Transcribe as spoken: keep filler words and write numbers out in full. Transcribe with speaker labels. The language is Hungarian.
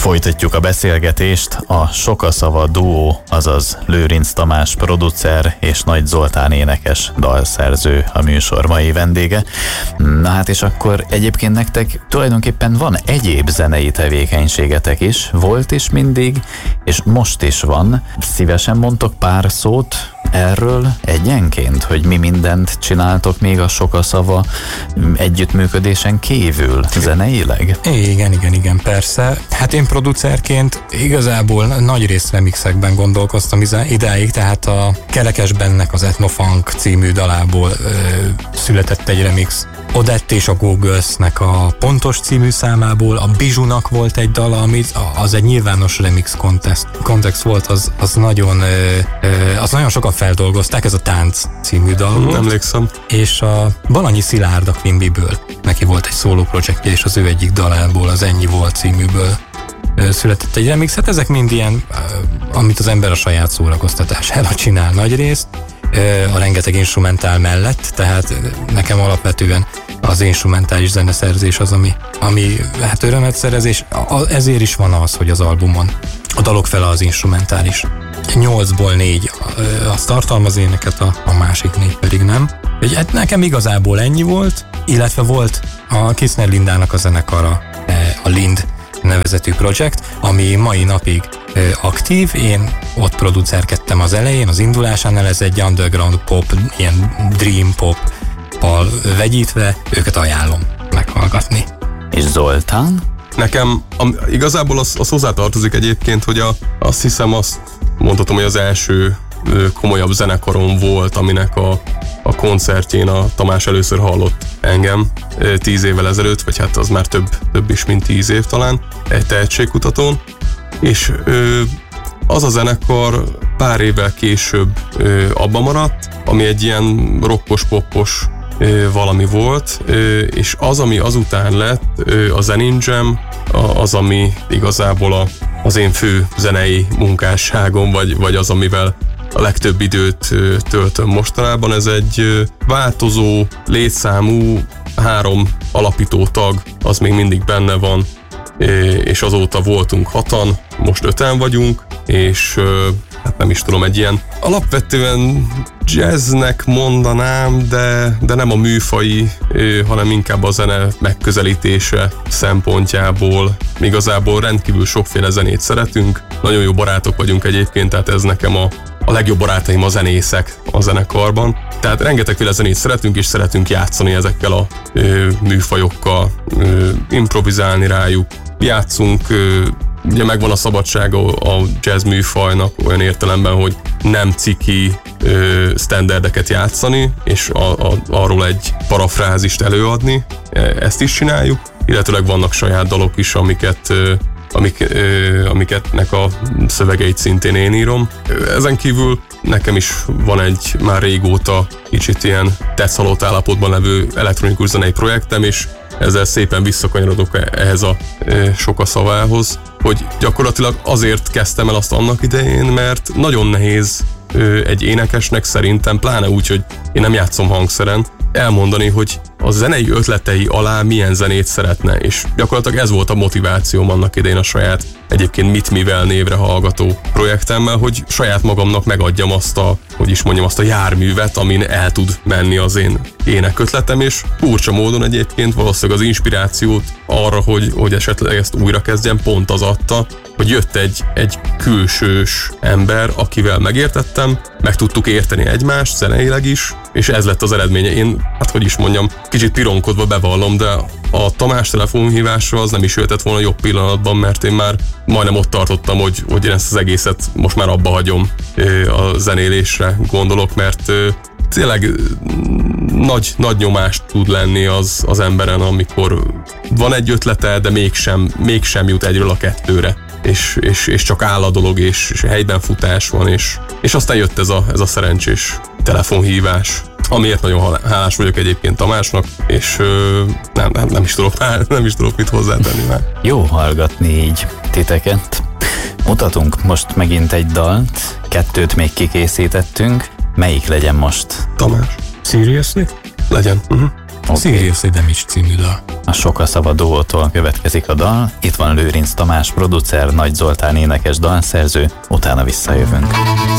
Speaker 1: Folytatjuk a beszélgetést. A Sokaszava duó, azaz Lőrinc Tamás producer és Nagy Zoltán énekes dalszerző a műsor mai vendége. Na hát és akkor egyébként nektek tulajdonképpen van egyéb zenei tevékenységetek is, volt is mindig, és most is van. Szívesen mondtok pár szót erről egyenként, hogy mi mindent csináltok még a Sokaszava együttműködésen kívül zeneileg?
Speaker 2: Igen, igen, igen, persze. Hát én producerként igazából nagy rész remixekben gondolkoztam idáig, tehát a Kerekesbennek az Ethnofunk című dalából ö, született egy remix. Odette és a Go-Girls-nek a Pontos című számából, a Bijounak volt egy dala, ami az egy nyilvános remix kontext, kontext volt, az, az nagyon ö, ö, az nagyon sokan feldolgozták, ez a Tánc című dal
Speaker 3: mm,
Speaker 2: volt.
Speaker 3: Emlékszem.
Speaker 2: És a Balanyi Szilárd a Quimby-ből, neki volt egy szóló projektje, és az ő egyik dalából, az Ennyi volt címűből ö, született egy remix. Hát ezek mind ilyen, ö, amit az ember a saját szórakoztatására csinál nagy részt, a rengeteg instrumentál mellett, tehát nekem alapvetően az instrumentális zeneszerzés az, ami, ami hát örömet szerez, és ezért is van az, hogy az albumon a dalok fele az instrumentális. Nyolcból négy azt tartalmaz éneket, a, a másik négy pedig nem. Hát nekem igazából ennyi volt, illetve volt a Kissner Lindának a zenekara, a Lind nevezetű projekt, ami mai napig ö, aktív. Én ott producerkedtem az elején, az indulásánál, ez egy underground pop, ilyen dream pop-pal vegyítve, őket ajánlom meghallgatni.
Speaker 1: És Zoltán?
Speaker 3: Nekem am, igazából az, az hozzátartozik egyébként, hogy a, azt hiszem azt mondhatom, hogy az első ö, komolyabb zenekarom volt, aminek a, a koncertjén a Tamás először hallott engem ö, tíz évvel ezelőtt, vagy hát az már több, több is, mint tíz év talán, egy tehetségkutatón, és ö, az a zenekar pár évvel később ö, abba maradt, ami egy ilyen rokkos-poppos ö, valami volt, ö, és az, ami azután lett, ö, a Zenin Jam, az, ami igazából a, az én fő zenei munkásságom, vagy, vagy az, amivel a legtöbb időt töltöm mostanában. Ez egy változó, létszámú, három alapító tag, az még mindig benne van, és azóta voltunk hatan, most öten vagyunk, és hát nem is tudom, egy ilyen alapvetően jazznek mondanám, de, de nem a műfai, hanem inkább a zene megközelítése szempontjából. Igazából rendkívül sokféle zenét szeretünk, nagyon jó barátok vagyunk egyébként, tehát ez nekem a, a legjobb barátaim a zenészek a zenekarban. Tehát rengetegféle zenét szeretünk, és szeretünk játszani ezekkel a ö, műfajokkal, ö, improvizálni rájuk. Játszunk, ö, ugye megvan a szabadsága a jazz műfajnak olyan értelemben, hogy nem ciki ö, standardeket játszani, és a, a, arról egy parafrázist előadni. Ezt is csináljuk, illetőleg vannak saját dalok is, amiket ö, Amik, ö, amiketnek a szövegeit szintén én írom. Ezen kívül nekem is van egy már régóta kicsit ilyen tetszhalott állapotban levő elektronikus zenei projektem, és ezzel szépen visszakanyarodok ehhez a ö, Sokaszavához, hogy gyakorlatilag azért kezdtem el azt annak idején, mert nagyon nehéz ö, egy énekesnek szerintem, pláne úgy, hogy én nem játszom hangszeren, elmondani, hogy a zenei ötletei alá milyen zenét szeretne, és gyakorlatilag ez volt a motivációm annak idején a saját egyébként Mit Mivel névre hallgató projektemmel, hogy saját magamnak megadjam azt a, hogy is mondjam, azt a járművet, amin el tud menni az én énekötletem, és furcsa módon egyébként valószínűleg az inspirációt arra, hogy, hogy esetleg ezt újra kezdjem, pont az adta, hogy jött egy, egy külsős ember, akivel megértettem, meg tudtuk érteni egymást zeneileg is, és ez lett az eredménye. Én, hát hogy is mondjam, kicsit pironkodva bevallom, de a Tamás telefonhívásra az nem is jöhetett volna jobb pillanatban, mert én már majdnem ott tartottam, hogy, hogy én ezt az egészet most már abba hagyom, a zenélésre gondolok, mert tényleg nagy, nagy nyomást tud lenni az, az emberen, amikor van egy ötlete, de mégsem, mégsem jut egyről a kettőre. És, és, és csak áll a dolog, és, és helyben futás van, és, és aztán jött ez a, ez a szerencsés telefonhívás, amiért nagyon hálás vagyok egyébként Tamásnak, és ö, nem, nem, nem, is tudok, nem is tudok mit hozzátenni már.
Speaker 1: Jó hallgatni így titeket. Mutatunk most megint egy dalt, kettőt még kikészítettünk. Melyik legyen most?
Speaker 3: Tamás.
Speaker 2: Seriously?
Speaker 3: Legyen. Uh-huh.
Speaker 2: Okay. Seriously Damage című dal.
Speaker 1: A Sok a szava duótól következik a dal, itt van Lőrinc Tamás producer, Nagy Zoltán énekes dalszerző, utána visszajövünk.